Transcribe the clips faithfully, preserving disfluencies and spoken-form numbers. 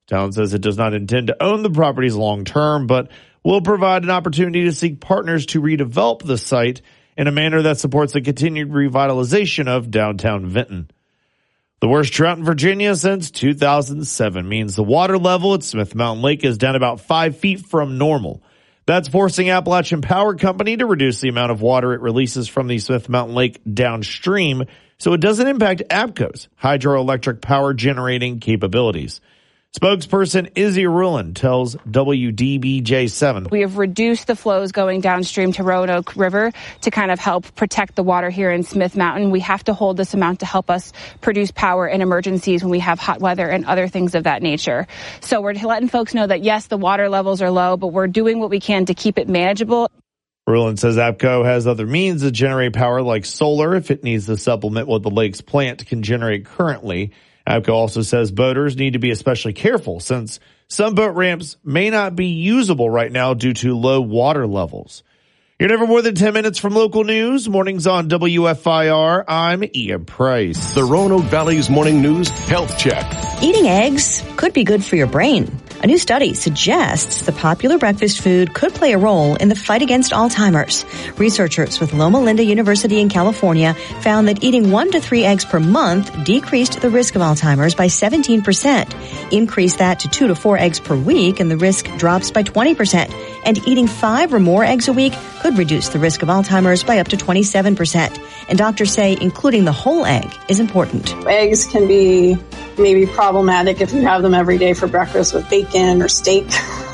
Town says it does not intend to own the properties long term, but will provide an opportunity to seek partners to redevelop the site in a manner that supports the continued revitalization of downtown Vinton. The worst drought in Virginia since two thousand seven means the water level at Smith Mountain Lake is down about five feet from normal. That's forcing Appalachian Power Company to reduce the amount of water it releases from the Smith Mountain Lake downstream so it doesn't impact APCO's hydroelectric power generating capabilities. Spokesperson Izzy Rulin tells W D B J seven. We have reduced the flows going downstream to Roanoke River to kind of help protect the water here in Smith Mountain. We have to hold this amount to help us produce power in emergencies when we have hot weather and other things of that nature. So we're letting folks know that, yes, the water levels are low, but we're doing what we can to keep it manageable. Rulin says APCO has other means to generate power like solar if it needs to supplement what the lake's plant can generate currently. APCO also says boaters need to be especially careful since some boat ramps may not be usable right now due to low water levels. You're never more than ten minutes from local news. Mornings on W F I R. I'm Ian Price. The Roanoke Valley's Morning News Health Check. Eating eggs could be good for your brain. A new study suggests the popular breakfast food could play a role in the fight against Alzheimer's. Researchers with Loma Linda University in California found that eating one to three eggs per month decreased the risk of Alzheimer's by seventeen percent. Increase that to two to four eggs per week and the risk drops by twenty percent. And eating five or more eggs a week could reduce the risk of Alzheimer's by up to twenty-seven percent. And doctors say including the whole egg is important. Eggs can be maybe problematic if you have them every day for breakfast with bacon or steak.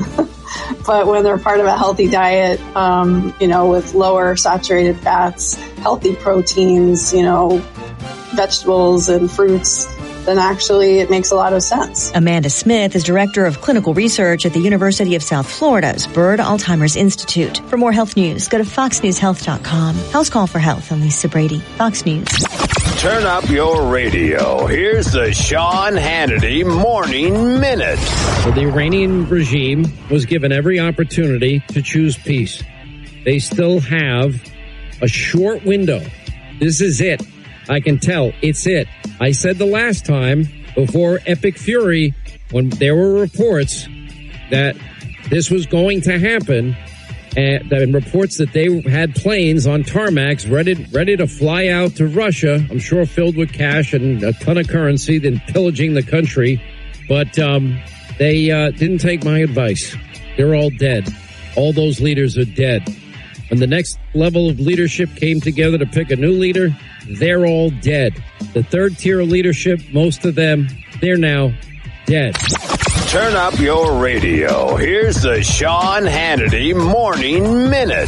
But when they're part of a healthy diet, um, you know, with lower saturated fats, healthy proteins, you know, vegetables and fruits, then actually it makes a lot of sense. Amanda Smith is director of clinical research at the University of South Florida's Bird Alzheimer's Institute. For more health news, go to fox news health dot com. House Call for Health, I'm Lisa Brady, Fox News. Turn up your radio. Here's the Sean Hannity Morning Minute. So the Iranian regime was given every opportunity to choose peace. They still have a short window. This is it. I can tell it's it. I said the last time before Epic Fury, when there were reports that this was going to happen, and, and reports that they had planes on tarmacs ready, ready to fly out to Russia, I'm sure filled with cash and a ton of currency, then pillaging the country. But um, they uh, didn't take my advice. They're all dead. All those leaders are dead. When the next level of leadership came together to pick a new leader, they're all dead. The third tier of leadership, most of them, they're now dead. Turn up your radio. Here's the Sean Hannity Morning Minute.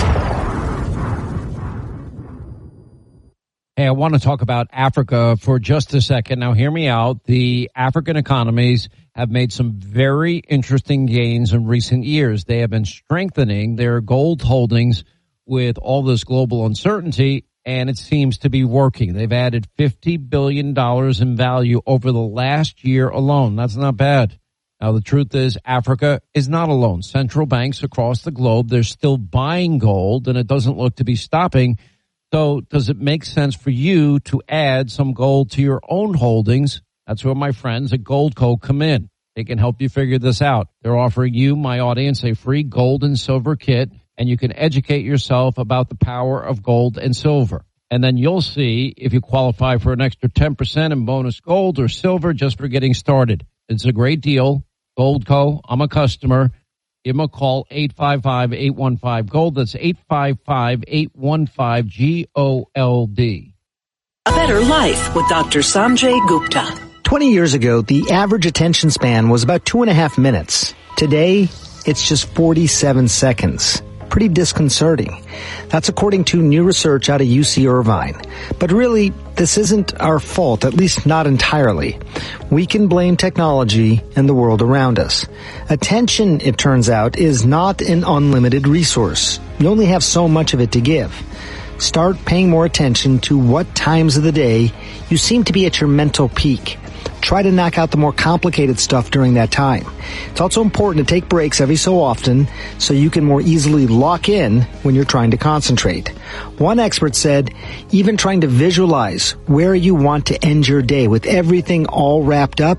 Hey, I want to talk about Africa for just a second. Now, hear me out. The African economies have made some very interesting gains in recent years. They have been strengthening their gold holdings with all this global uncertainty, and it seems to be working. They've added fifty billion dollars in value over the last year alone. That's not bad. Now, the truth is Africa is not alone. Central banks across the globe, they're still buying gold, and it doesn't look to be stopping. So does it make sense for you to add some gold to your own holdings? That's where my friends at Goldco come in. They can help you figure this out. They're offering you, my audience, a free gold and silver kit, and you can educate yourself about the power of gold and silver. And then you'll see if you qualify for an extra ten percent in bonus gold or silver just for getting started. It's a great deal. Goldco, I'm a customer. Give them a call, eight five five, eight one five, GOLD. That's eight five five, eight one five, G O L D. A better life with Doctor Sanjay Gupta. twenty years ago, the average attention span was about two and a half minutes. Today, it's just forty-seven seconds. Pretty disconcerting. That's according to new research out of U C Irvine. But really, this isn't our fault, at least not entirely. We can blame technology and the world around us. Attention, it turns out, is not an unlimited resource. You only have so much of it to give. Start paying more attention to what times of the day you seem to be at your mental peak. Try to knock out the more complicated stuff during that time. It's also important to take breaks every so often so you can more easily lock in when you're trying to concentrate. One expert said, even trying to visualize where you want to end your day with everything all wrapped up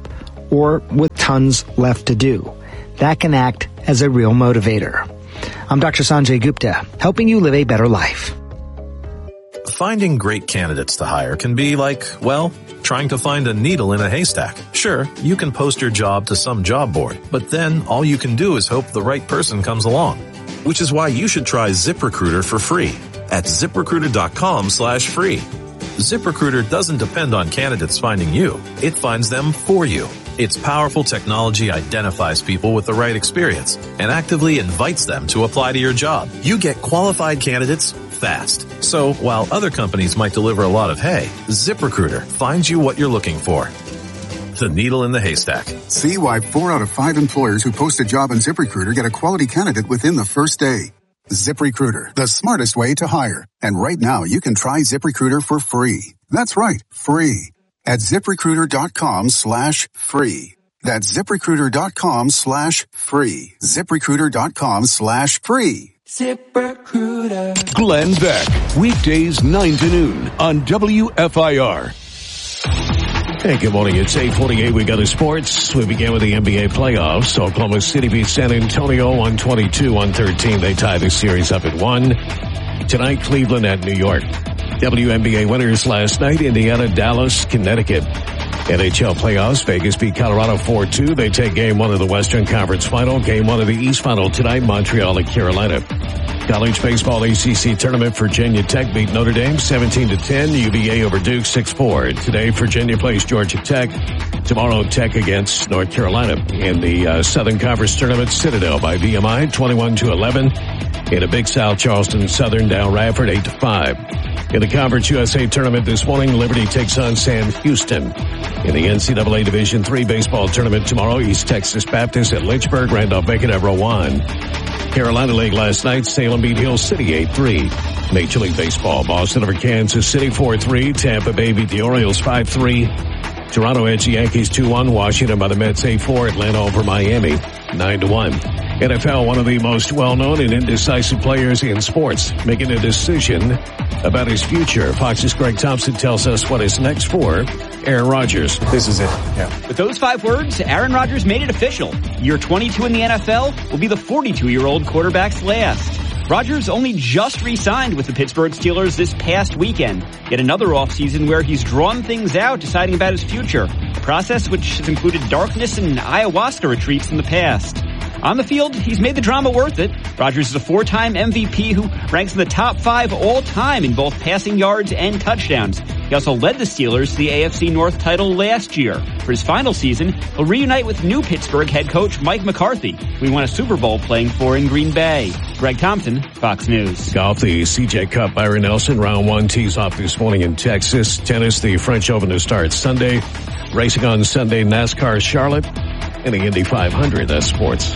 or with tons left to do. That can act as a real motivator. I'm Doctor Sanjay Gupta, helping you live a better life. Finding great candidates to hire can be like, well, trying to find a needle in a haystack. Sure, you can post your job to some job board, but then all you can do is hope the right person comes along. Which is why you should try ZipRecruiter for free at ZipRecruiter.com slash free. ZipRecruiter doesn't depend on candidates finding you. It finds them for you. Its powerful technology identifies people with the right experience and actively invites them to apply to your job. You get qualified candidates fast. So while other companies might deliver a lot of hay, ZipRecruiter finds you what you're looking for. The needle in the haystack. See why four out of five employers who post a job on ZipRecruiter get a quality candidate within the first day. ZipRecruiter, the smartest way to hire. And right now you can try ZipRecruiter for free. That's right, free. At ZipRecruiter.com slash free. That's ZipRecruiter.com slash free. ZipRecruiter.com slash free. ZipRecruiter. Glenn Beck, weekdays nine to noon on W F I R. Hey, good morning. It's eight forty-eight. We go to sports. We begin with the N B A playoffs. Oklahoma City beats San Antonio one twenty-two one thirteen. They tie the series up at one. Tonight, Cleveland at New York. W N B A winners last night, Indiana, Dallas, Connecticut. N H L playoffs, Vegas beat Colorado four two. They take game one of the Western Conference Final. Game one of the East Final tonight, Montreal and Carolina. College baseball A C C tournament, Virginia Tech beat Notre Dame seventeen to ten. U V A over Duke six four. Today, Virginia plays Georgia Tech. Tomorrow, Tech against North Carolina. In the uh, Southern Conference tournament, Citadel by V M I twenty-one to eleven. In a Big South, Charleston Southern down Radford eight to five. In the Conference U S A tournament this morning, Liberty takes on Sam Houston. In the N C double A Division three baseball tournament tomorrow, East Texas Baptist at Lynchburg, Randolph-Macon at Rowan. Carolina League last night, Salem beat Hill City eight three. Major League Baseball, Boston over Kansas City four three. Tampa Bay beat the Orioles five three. Toronto edged the Yankees two one. Washington by the Mets eight four. Atlanta over Miami nine to one. N F L, one of the most well-known and indecisive players in sports, making a decision about his future. Fox's Greg Thompson tells us what is next for Aaron Rodgers. This is it. Yeah. With those five words, Aaron Rodgers made it official. Year twenty-two in the N F L will be the forty-two-year-old quarterback's last. Rodgers only just re-signed with the Pittsburgh Steelers this past weekend. Yet another offseason where he's drawn things out, deciding about his future. A process which has included darkness and ayahuasca retreats in the past. On the field, he's made the drama worth it. Rodgers is a four-time M V P who ranks in the top five all-time in both passing yards and touchdowns. He also led the Steelers to the A F C North title last year. For his final season, he'll reunite with new Pittsburgh head coach Mike McCarthy, who he won a Super Bowl playing for in Green Bay. Greg Thompson, Fox News. Golf, the C J Cup, Byron Nelson, round one tees off this morning in Texas. Tennis, the French Open to start Sunday. Racing on Sunday, NASCAR Charlotte, and the Indy five hundred. That's sports.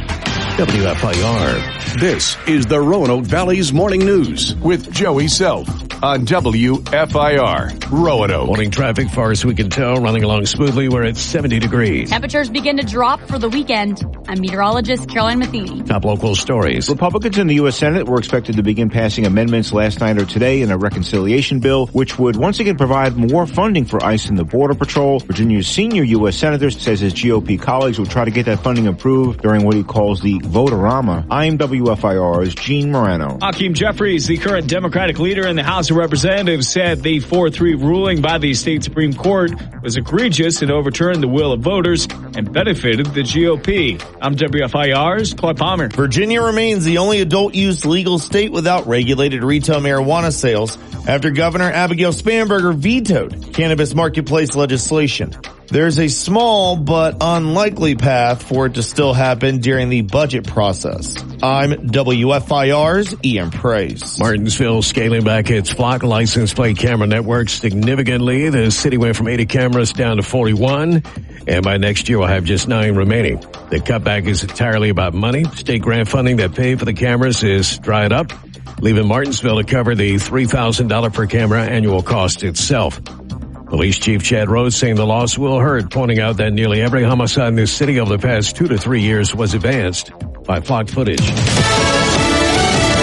W F I R. This is the Roanoke Valley's Morning News with Joey Self on W F I R. Roanoke. Morning traffic, far as we can tell, running along smoothly. We're at seventy degrees. Temperatures begin to drop for the weekend. I'm meteorologist Caroline Matheny. Top local stories. Republicans in the U S Senate were expected to begin passing amendments last night or today in a reconciliation bill, which would once again provide more funding for ICE and the Border Patrol. Virginia's senior U S Senator says his G O P colleagues will try to get that funding approved during what he calls the Votorama. I'm W F I R's Gene Morano. Hakeem Jeffries, the current Democratic leader in the House of Representatives, said the four three ruling by the state Supreme Court was egregious and overturned the will of voters and benefited the G O P. I'm W F I R's Claude Palmer. Virginia remains the only adult-use legal state without regulated retail marijuana sales after Governor Abigail Spanberger vetoed cannabis marketplace legislation. There's a small but unlikely path for it to still happen during the budget process. I'm W F I R's Ian Price. Martinsville scaling back its Flock license plate camera network significantly. The city went from eighty cameras down to forty-one, and by next year we'll have just nine remaining. The cutback is entirely about money. State grant funding that paid for the cameras is dried up, leaving Martinsville to cover the three thousand dollars per camera annual cost itself. Police Chief Chad Rhodes saying the loss will hurt, pointing out that nearly every homicide in this city over the past two to three years was advanced by Flock footage.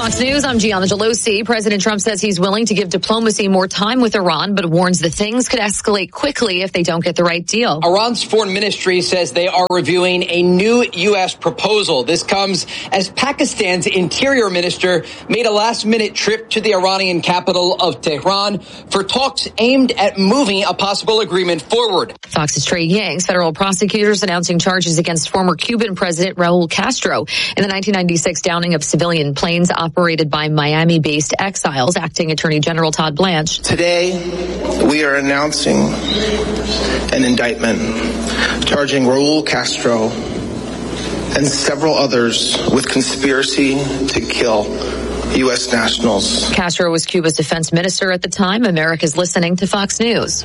Fox News, I'm Gianna Gelosi. President Trump says he's willing to give diplomacy more time with Iran, but warns that things could escalate quickly if they don't get the right deal. Iran's foreign ministry says they are reviewing a new U S proposal. This comes as Pakistan's interior minister made a last-minute trip to the Iranian capital of Tehran for talks aimed at moving a possible agreement forward. Fox's Trey Yang's federal prosecutors announcing charges against former Cuban President Raul Castro in the nineteen ninety-six downing of civilian planes operated by Miami-based exiles. Acting Attorney General Todd Blanche. Today, we are announcing an indictment charging Raul Castro and several others with conspiracy to kill U S nationals. Castro was Cuba's defense minister at the time. America's listening to Fox News.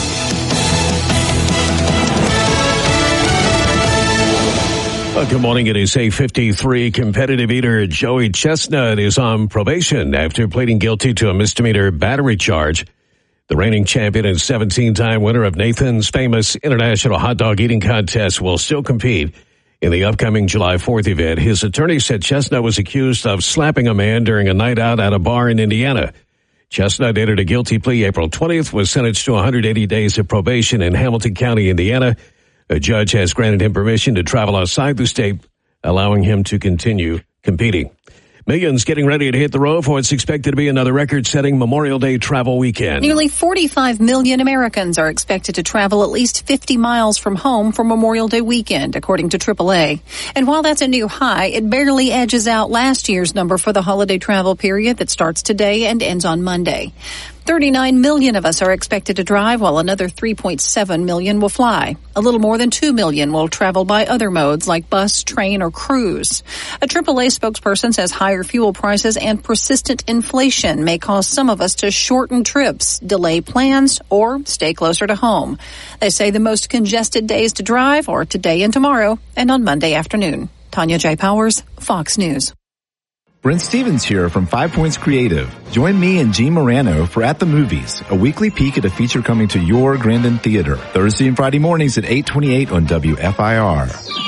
Well, good morning. It is eight fifty-three. Competitive eater Joey Chestnut is on probation after pleading guilty to a misdemeanor battery charge. The reigning champion and seventeen-time winner of Nathan's famous International Hot Dog Eating Contest will still compete in the upcoming July fourth event. His attorney said Chestnut was accused of slapping a man during a night out at a bar in Indiana. Chestnut entered a guilty plea April twentieth, was sentenced to one hundred eighty days of probation in Hamilton County, Indiana. A judge has granted him permission to travel outside the state, allowing him to continue competing. Millions getting ready to hit the road for what's expected to be another record-setting Memorial Day travel weekend. Nearly forty-five million Americans are expected to travel at least fifty miles from home for Memorial Day weekend, according to triple A. And while that's a new high, it barely edges out last year's number for the holiday travel period that starts today and ends on Monday. thirty-nine million of us are expected to drive, while another three point seven million will fly. A little more than two million will travel by other modes like bus, train, or cruise. A triple A spokesperson says higher fuel prices and persistent inflation may cause some of us to shorten trips, delay plans, or stay closer to home. They say the most congested days to drive are today and tomorrow and on Monday afternoon. Tanya J. Powers, Fox News. Brent Stevens here from Five Points Creative. Join me and Gene Morano for At the Movies, a weekly peek at a feature coming to your Grandin Theater. Thursday and Friday mornings at eight twenty-eight on W F I R.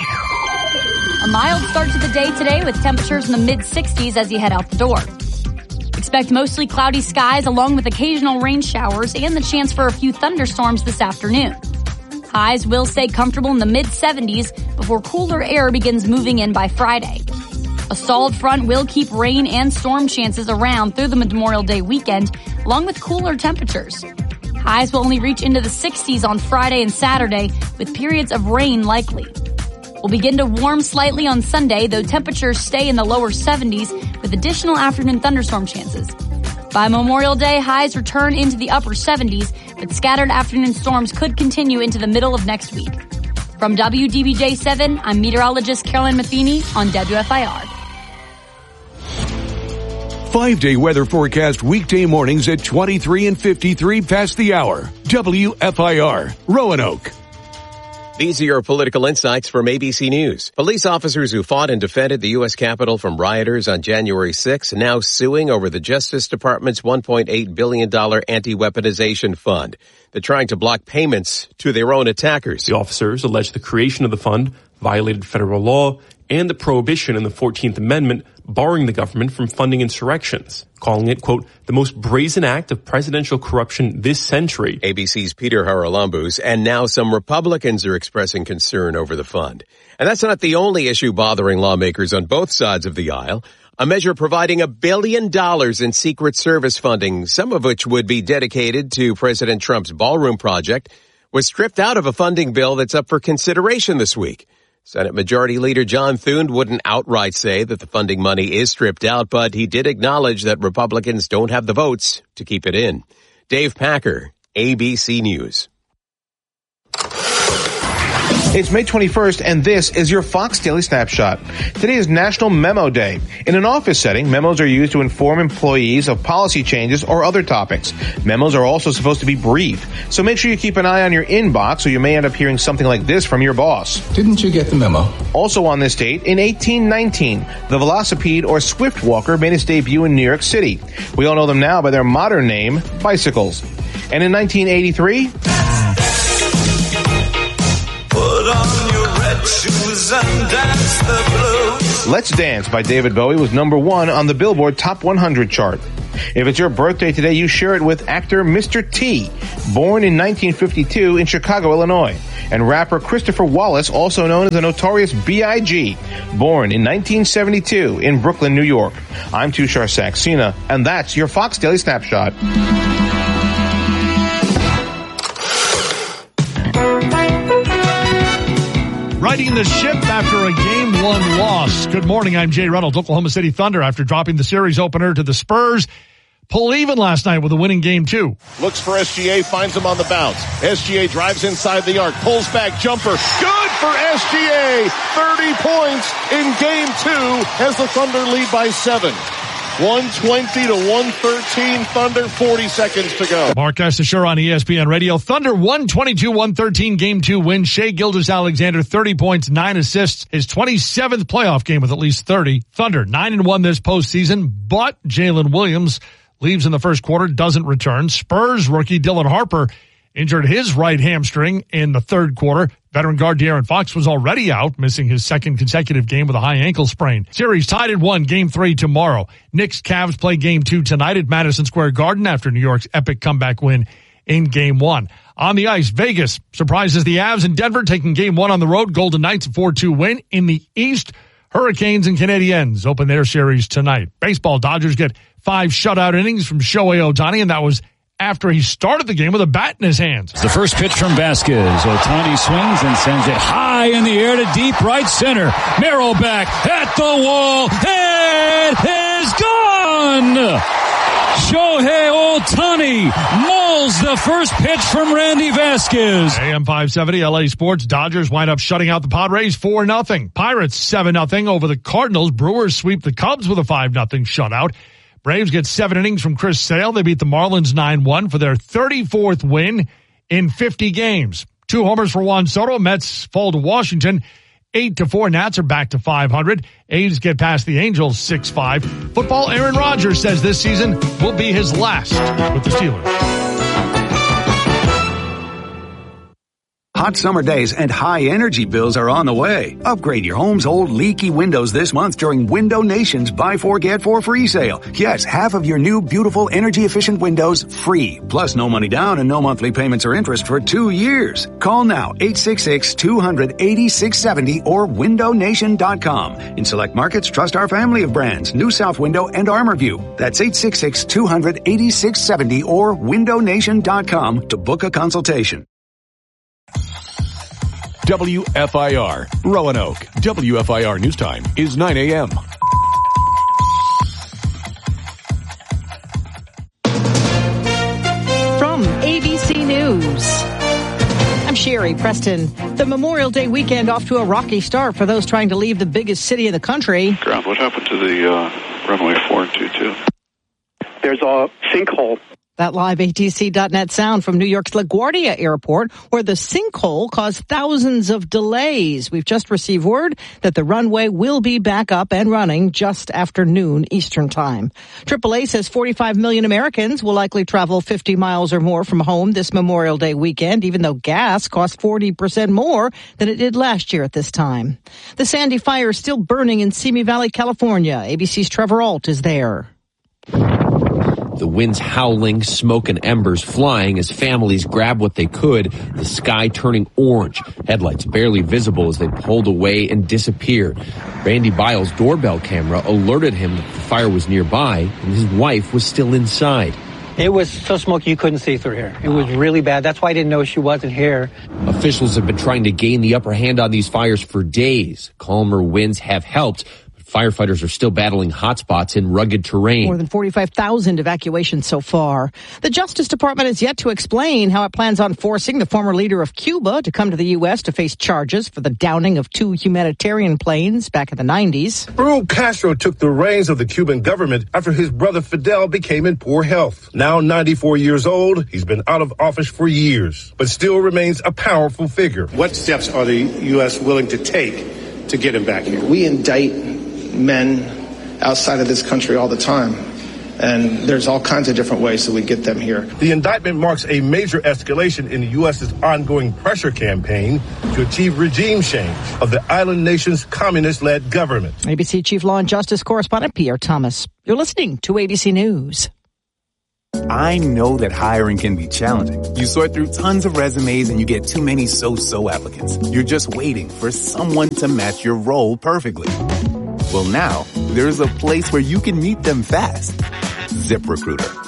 A mild start to the day today with temperatures in the mid sixties as you head out the door. Expect mostly cloudy skies along with occasional rain showers and the chance for a few thunderstorms this afternoon. Highs will stay comfortable in the mid seventies before cooler air begins moving in by Friday. A stalled front will keep rain and storm chances around through the Memorial Day weekend, along with cooler temperatures. Highs will only reach into the sixties on Friday and Saturday, with periods of rain likely. We'll begin to warm slightly on Sunday, though temperatures stay in the lower seventies with additional afternoon thunderstorm chances. By Memorial Day, highs return into the upper seventies, but scattered afternoon storms could continue into the middle of next week. From W D B J seven, I'm meteorologist Caroline Matheny on W F I R. Five-day weather forecast weekday mornings at twenty-three and fifty-three past the hour. W F I R, Roanoke. These are your political insights from A B C News. Police officers who fought and defended the U S Capitol from rioters on January sixth now suing over the Justice Department's one point eight billion dollars anti-weaponization fund. They're trying to block payments to their own attackers. The officers allege the creation of the fund violated federal law and the prohibition in the fourteenth Amendment barring the government from funding insurrections, calling it, quote, the most brazen act of presidential corruption this century. A B C's Peter Haralambous, and now some Republicans are expressing concern over the fund. And that's not the only issue bothering lawmakers on both sides of the aisle. A measure providing a billion dollars in Secret Service funding, some of which would be dedicated to President Trump's ballroom project, was stripped out of a funding bill that's up for consideration this week. Senate Majority Leader John Thune wouldn't outright say that the funding money is stripped out, but he did acknowledge that Republicans don't have the votes to keep it in. Dave Packer, A B C News. It's May twenty-first, and this is your Fox Daily Snapshot. Today is National Memo Day. In an office setting, memos are used to inform employees of policy changes or other topics. Memos are also supposed to be brief, so make sure you keep an eye on your inbox or you may end up hearing something like this from your boss. Didn't you get the memo? Also on this date, in eighteen nineteen, the velocipede or swift walker made its debut in New York City. We all know them now by their modern name, bicycles. And in nineteen eighty-three... Put on your red shoes and dance the blues. Let's Dance by David Bowie was number one on the Billboard Top one hundred chart. If it's your birthday today, you share it with actor Mister T, born in nineteen fifty-two in Chicago, Illinois, and rapper Christopher Wallace, also known as the Notorious B I G, born in nineteen seventy-two in Brooklyn, New York. I'm Tushar Saxena, and that's your Fox Daily Snapshot. Righting the ship after a game one loss. Good morning, I'm Jay Reynolds. Oklahoma City Thunder, after dropping the series opener to the Spurs, pulled even last night with a winning game two. Looks for S G A, finds him on the bounce. S G A drives inside the arc, pulls back, jumper. Good for S G A. thirty points in game two as the Thunder lead by seven. one twenty to one thirteen, Thunder, forty seconds to go. Mark Assessure on E S P N Radio. Thunder one twenty-two one thirteen game two win. Shai Gilgeous-Alexander, thirty points, nine assists. His twenty-seventh playoff game with at least thirty. Thunder nine and one this postseason, but Jalen Williams leaves in the first quarter, doesn't return. Spurs rookie Dylan Harper injured his right hamstring in the third quarter. Veteran guard De'Aaron Fox was already out, missing his second consecutive game with a high ankle sprain. Series tied at one, game three tomorrow. Knicks Cavs play game two tonight at Madison Square Garden after New York's epic comeback win in game one. On the ice, Vegas surprises the Avs in Denver, taking game one on the road. Golden Knights a four two win. In the East, Hurricanes and Canadiens open their series tonight. Baseball, Dodgers get five shutout innings from Shohei Ohtani, and that was after he started the game with a bat in his hands. The first pitch from Vasquez. Ohtani swings and sends it high in the air to deep right center. Merrill back at the wall. It is gone! Shohei Ohtani mauls the first pitch from Randy Vasquez. A M five seventy, L A Sports. Dodgers wind up shutting out the Padres four nothing. Pirates seven nothing over the Cardinals. Brewers sweep the Cubs with a five nothing shutout. Braves get seven innings from Chris Sale. They beat the Marlins nine one for their thirty-fourth win in fifty games. Two homers for Juan Soto. Mets fall to Washington eight to four. Nats are back to five hundred. A's get past the Angels six five. Football, Aaron Rodgers says this season will be his last with the Steelers. Hot summer days and high energy bills are on the way. Upgrade your home's old leaky windows this month during Window Nation's Buy Four Get Four free sale. Yes, half of your new beautiful energy efficient windows free. Plus no money down and no monthly payments or interest for two years. Call now eight six six, two hundred, eighty-six seventy or window nation dot com. In select markets, trust our family of brands, New South Window and ArmorView. That's eight six six, two hundred, eighty-six seventy or window nation dot com to book a consultation. W F I R, Roanoke. W F I R News Time is nine a.m. From A B C News, I'm Sherry Preston. The Memorial Day weekend off to a rocky start for those trying to leave the biggest city in the country. Ground, what happened to the uh, runway four two two? There's a sinkhole. That live A T C dot net sound from New York's LaGuardia Airport, where the sinkhole caused thousands of delays. We've just received word that the runway will be back up and running just after noon Eastern Time. triple A says forty-five million Americans will likely travel fifty miles or more from home this Memorial Day weekend, even though gas costs forty percent more than it did last year at this time. The Sandy fire is still burning in Simi Valley, California. A B C's Trevor Ault is there. The winds howling, smoke and embers flying as families grab what they could, the sky turning orange, headlights barely visible as they pulled away and disappeared. Randy Biles' doorbell camera alerted him that the fire was nearby and his wife was still inside. It was so smoky you couldn't see through here. It was really bad. That's why I didn't know she wasn't here. Officials have been trying to gain the upper hand on these fires for days. Calmer winds have helped. Firefighters are still battling hotspots in rugged terrain. More than forty-five thousand evacuations so far. The Justice Department has yet to explain how it plans on forcing the former leader of Cuba to come to the U S to face charges for the downing of two humanitarian planes back in the nineties. Raul Castro took the reins of the Cuban government after his brother Fidel became in poor health. Now ninety-four years old, he's been out of office for years, but still remains a powerful figure. What steps are the U S willing to take to get him back here? We indict men outside of this country all the time. And there's all kinds of different ways that we get them here. The indictment marks a major escalation in the U S's ongoing pressure campaign to achieve regime change of the island nation's communist-led government. A B C Chief Law and Justice Correspondent Pierre Thomas. You're listening to A B C News. I know that hiring can be challenging. You sort through tons of resumes and you get too many so-so applicants. You're just waiting for someone to match your role perfectly. Well, now, there's a place where you can meet them fast. ZipRecruiter.